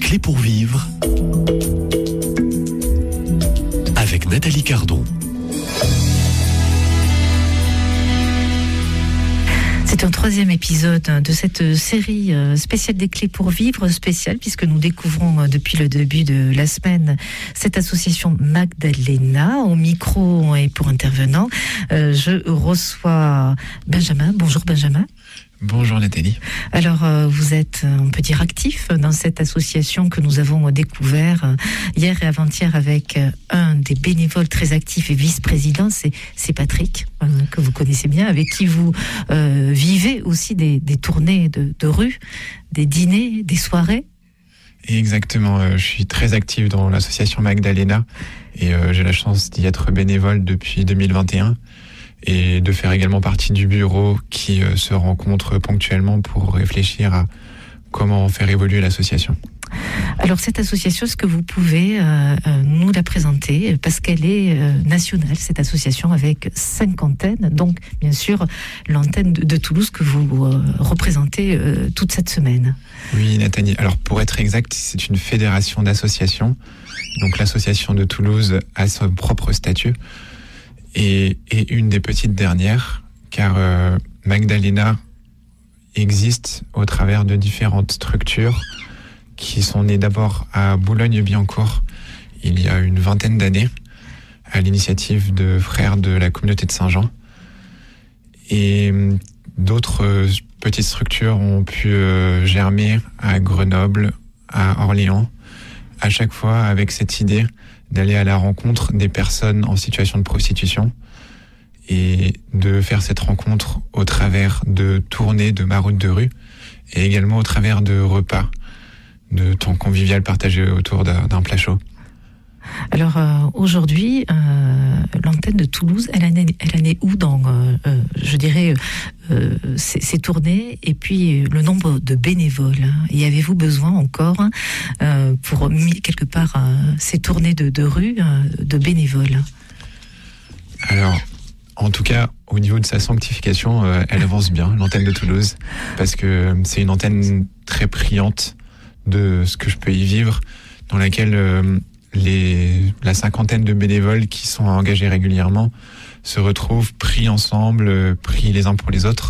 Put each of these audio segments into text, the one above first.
clés pour vivre avec Nathalie Cardon. C'est un troisième épisode de cette série spéciale des clés pour vivre, spéciale puisque nous découvrons depuis le début de la semaine cette association Magdalena. Au micro et pour intervenant, je reçois Benjamin. Bonjour Benjamin. Bonjour Nathalie. Alors vous êtes, on peut dire, actif dans cette association que nous avons découvert hier et avant-hier avec un des bénévoles très actifs et vice-président, c'est Patrick, que vous connaissez bien, avec qui vous vivez aussi des tournées de rue, des dîners, des soirées. Exactement, je suis très actif dans l'association Magdalena et j'ai la chance d'y être bénévole depuis 2021. Et de faire également partie du bureau qui se rencontre ponctuellement pour réfléchir à comment faire évoluer l'association. Alors cette association, est-ce que vous pouvez nous la présenter, parce qu'elle est nationale, cette association, avec 5 antennes, donc bien sûr l'antenne de Toulouse que vous représentez toute cette semaine. Oui Nathalie, alors pour être exact, c'est une fédération d'associations, donc l'association de Toulouse a son propre statut. Et une des petites dernières, car Magdalena existe au travers de différentes structures qui sont nées d'abord à Boulogne-Billancourt il y a une vingtaine d'années, à l'initiative de frères de la communauté de Saint-Jean. Et d'autres petites structures ont pu germer à Grenoble, à Orléans, à chaque fois avec cette idée d'aller à la rencontre des personnes en situation de prostitution et de faire cette rencontre au travers de tournées de maraudes de rue et également au travers de repas, de temps convivial partagé autour d'un plat chaud. Alors aujourd'hui, l'antenne de Toulouse, elle en est où dans, je dirais, ces tournées et puis le nombre de bénévoles? Y avez-vous besoin encore pour quelque part ces tournées de rue de bénévoles? Alors, en tout cas, au niveau de sa sanctification, elle avance bien, l'antenne de Toulouse, parce que c'est une antenne très priante de ce que je peux y vivre, dans laquelle la cinquantaine de bénévoles qui sont engagés régulièrement se retrouvent pris ensemble, pris les uns pour les autres.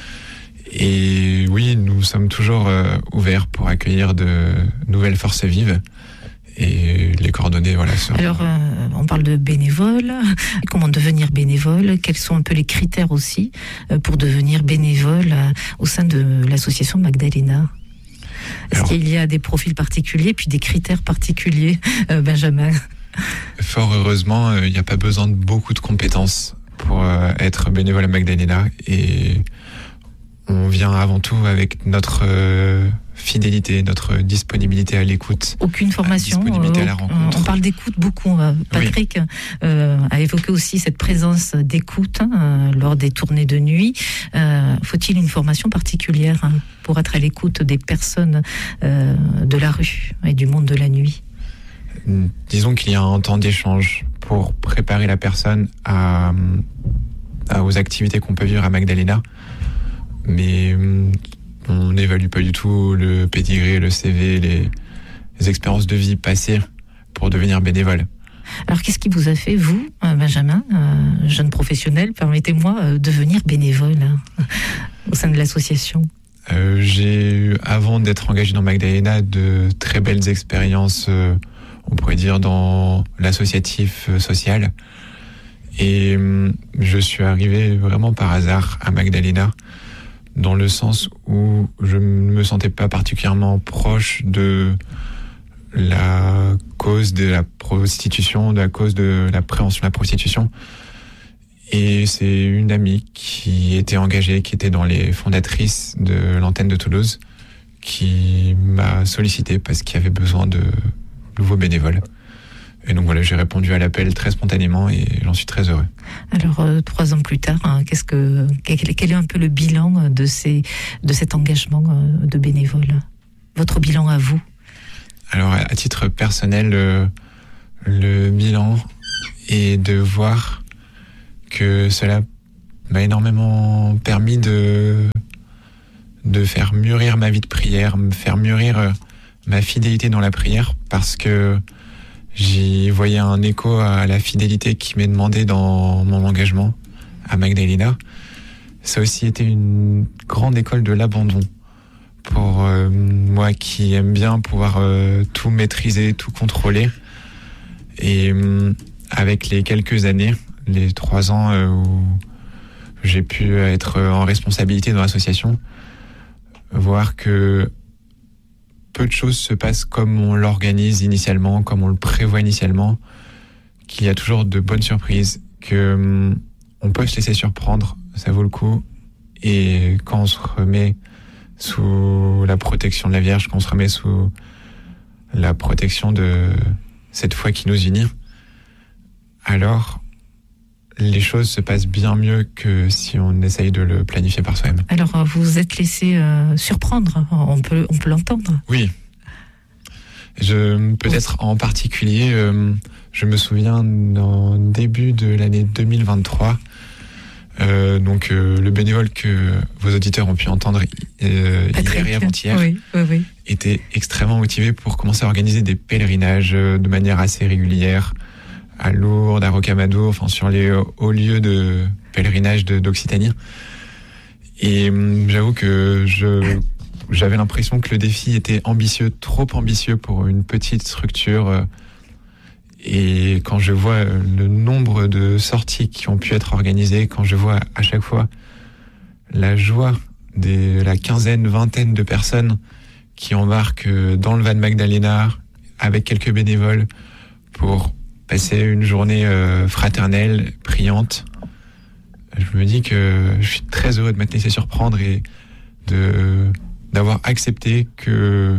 Et oui, nous sommes toujours ouverts pour accueillir de nouvelles forces vives. Et les coordonnées, voilà. Alors, on parle de bénévoles. Comment devenir bénévole? Quels sont un peu les critères aussi pour devenir bénévole au sein de l'association Magdalena? Est-ce qu'il y a des profils particuliers, puis des critères particuliers, Benjamin? Fort heureusement, il n'y a pas besoin de beaucoup de compétences pour être bénévole à Magdalena. Et on vient avant tout avec notre fidélité, notre disponibilité à l'écoute. Aucune formation, disponibilité à la rencontre. On parle d'écoute beaucoup. Patrick a évoqué aussi cette présence d'écoute lors des tournées de nuit. Faut-il une formation particulière pour être à l'écoute des personnes de la rue et du monde de la nuit? Disons qu'il y a un temps d'échange pour préparer la personne aux activités qu'on peut vivre à Magdalena. Mais on n'évalue pas du tout le pédigré, le CV, les expériences de vie passées pour devenir bénévole. Alors qu'est-ce qui vous a fait, vous, Benjamin, jeune professionnel, permettez-moi, devenir bénévole au sein de l'association? J'ai eu, avant d'être engagé dans Magdalena, de très belles expériences, on pourrait dire, dans l'associatif social. Et je suis arrivé vraiment par hasard à Magdalena, dans le sens où je ne me sentais pas particulièrement proche de la cause de la prostitution, de la cause de la prévention de la prostitution. Et c'est une amie qui était engagée, qui était dans les fondatrices de l'antenne de Toulouse, qui m'a sollicité parce qu'il y avait besoin de nouveaux bénévoles. Et donc voilà, j'ai répondu à l'appel très spontanément et j'en suis très heureux. Alors, 3 ans plus tard, quel est un peu le bilan de cet engagement de bénévoles? Votre bilan à vous? Alors, à titre personnel, le bilan est de voir que cela m'a énormément permis de faire mûrir ma vie de prière, me faire mûrir ma fidélité dans la prière, parce que j'y voyais un écho à la fidélité qui m'est demandée dans mon engagement à Magdalena. Ça a aussi été une grande école de l'abandon pour moi qui aime bien pouvoir tout maîtriser, tout contrôler. Et avec les quelques années, les 3 ans où j'ai pu être en responsabilité dans l'association, voir que peu de choses se passent comme on l'organise initialement, comme on le prévoit initialement, qu'il y a toujours de bonnes surprises, que on peut se laisser surprendre, ça vaut le coup. Et quand on se remet sous la protection de la Vierge, quand on se remet sous la protection de cette foi qui nous unit, alors les choses se passent bien mieux que si on essaye de le planifier par soi-même. Alors, vous vous êtes laissé surprendre, on peut l'entendre. Oui. Peut-être en particulier, je me souviens en début de l'année 2023, donc le bénévole que vos auditeurs ont pu entendre hier et avant-hier oui. était extrêmement motivé pour commencer à organiser des pèlerinages de manière assez régulière, à Lourdes, à Rocamadour, enfin sur les hauts lieux de pèlerinage d'Occitanie. Et j'avoue que j'avais l'impression que le défi était ambitieux, trop ambitieux pour une petite structure. Et quand je vois le nombre de sorties qui ont pu être organisées, quand je vois à chaque fois la joie de la quinzaine, vingtaine de personnes qui embarquent dans le van Magdalena avec quelques bénévoles pour passer une journée fraternelle, priante, je me dis que je suis très heureux de m'être laissé surprendre et d'avoir accepté que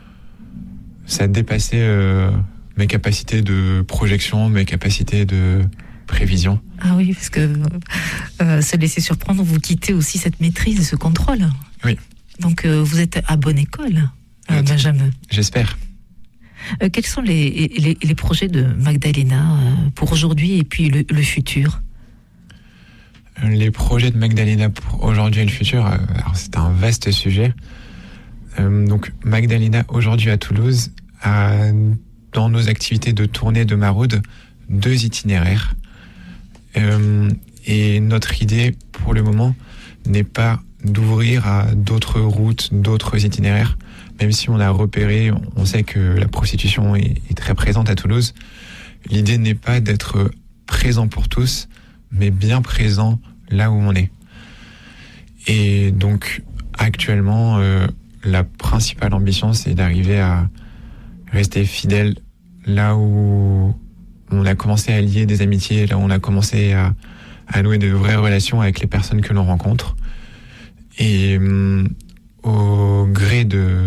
ça dépassait mes capacités de projection, mes capacités de prévision. Ah oui, parce que se laisser surprendre, vous quittez aussi cette maîtrise et ce contrôle. Oui. Donc vous êtes à bonne école, Benjamin. J'espère. Quels sont les projets de Magdalena pour aujourd'hui et puis le futur ? Les projets de Magdalena pour aujourd'hui et le futur, alors c'est un vaste sujet. Donc Magdalena aujourd'hui à Toulouse a dans nos activités de tournée de maraude 2 itinéraires. Et notre idée pour le moment n'est pas d'ouvrir à d'autres routes, d'autres itinéraires. Même si on a repéré, on sait que la prostitution est très présente à Toulouse, l'idée n'est pas d'être présent pour tous, mais bien présent là où on est. Et donc, actuellement, la principale ambition, c'est d'arriver à rester fidèle là où on a commencé à lier des amitiés, là où on a commencé à nouer de vraies relations avec les personnes que l'on rencontre. Et au gré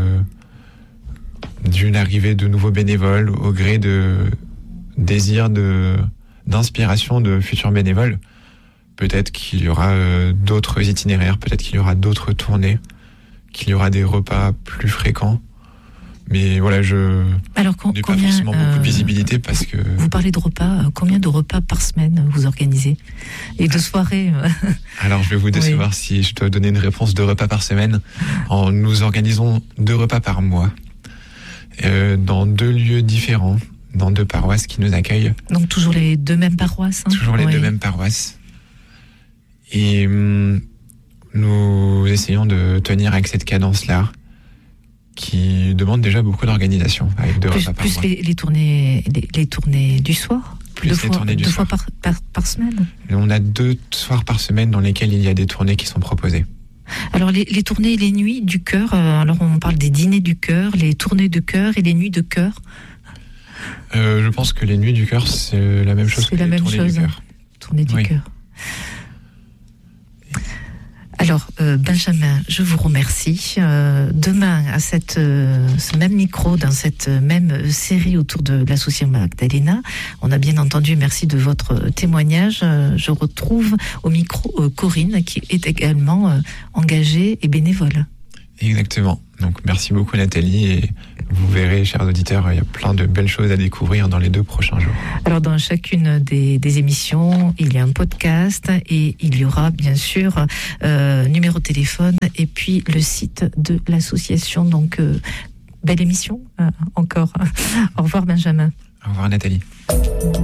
d'une arrivée de nouveaux bénévoles, au gré de désir d'inspiration de futurs bénévoles, peut-être qu'il y aura d'autres itinéraires, peut-être qu'il y aura d'autres tournées, qu'il y aura des repas plus fréquents. Mais voilà, je n'ai pas forcément beaucoup de visibilité parce que... Vous parlez de repas, combien de repas par semaine vous organisez ? Et de soirées Alors, je vais vous décevoir si je dois donner une réponse de repas par semaine. Nous organisons 2 repas par mois, dans 2 lieux différents, dans 2 paroisses qui nous accueillent. Donc toujours les 2 mêmes paroisses, hein ? Toujours les 2 mêmes paroisses. Et nous essayons de tenir avec cette cadence-là, qui demande déjà beaucoup d'organisation, avec 2 repas par mois. Les tournées du soir ? Plus les tournées du soir. 2 fois par semaine ? Et on a 2 soirs par semaine dans lesquels il y a des tournées qui sont proposées. Alors les tournées, les nuits du cœur, alors on parle des dîners du cœur, les tournées de cœur et les nuits de cœur. Je pense que les nuits du cœur, c'est la même chose que les tournées du cœur. Tournées du cœur. Alors, Benjamin, je vous remercie. Demain, à ce même micro, dans cette même série autour de l'association Magdalena, on a bien entendu, merci de votre témoignage. Je retrouve au micro Corinne, qui est également engagée et bénévole. Exactement. Donc, merci beaucoup Nathalie, et vous verrez, chers auditeurs, il y a plein de belles choses à découvrir dans les 2 prochains jours. Alors, dans chacune des émissions, il y a un podcast et il y aura bien sûr numéro de téléphone et puis le site de l'association. Donc, belle émission encore. Au revoir Benjamin. Au revoir Nathalie.